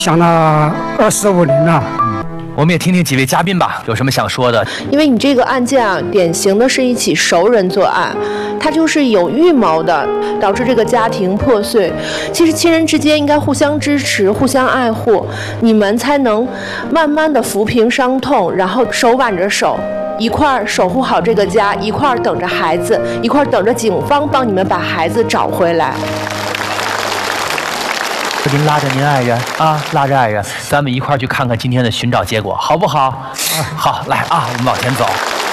想了25年了。 我们也听听几位嘉宾吧，有什么想说的？ 因为你这个案件啊，典型的是一起熟人作案，他就是有预谋的，导致这个家庭破碎。其实亲人之间应该互相支持、互相爱护，你们才能慢慢的抚平伤痛，然后手挽着手，一块儿守护好这个家，一块儿等着孩子，一块儿等着警方帮你们把孩子找回来。 您拉着您爱人啊，拉着爱人，咱们一块儿去看看今天的寻找结果，好不好？好，来啊，我们往前走。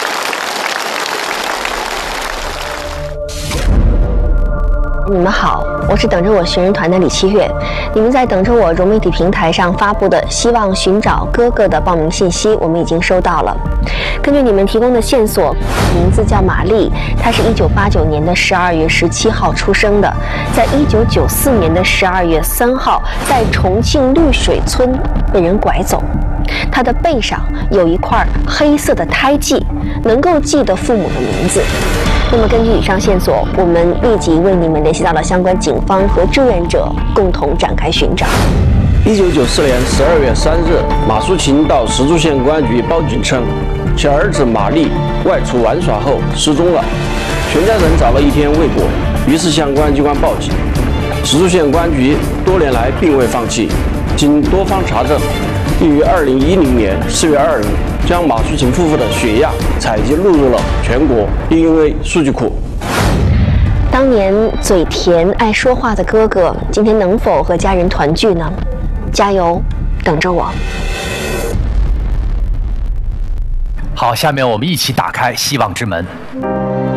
你们好，我是等着我寻人团的李七月。你们在等着我融媒体平台上发布的希望寻找哥哥的报名信息，我们已经收到了。根据你们提供的线索，名字叫玛丽，她是1989年的12月17号出生的，在1994年的12月3号在重庆绿水村被人拐走。她的背上有一块黑色的胎记，能够记得父母的名字。那么根据以上线索，我们立即为你们联系到了相关警方和志愿者，共同展开寻找。 1994年12月3日，马淑琴到石柱县公安局报警称，其儿子玛丽外出玩耍后失踪了，全家人找了一天未果，于是向公安机关报警。石柱县公安局多年来并未放弃，经多方查证，并于2010年4月2日将马淑琴夫妇的血样采集录入了全国 DNA 数据库。 当年嘴甜爱说话的哥哥，今天能否和家人团聚呢？加油，等着我。 好，下面我们一起打开希望之门。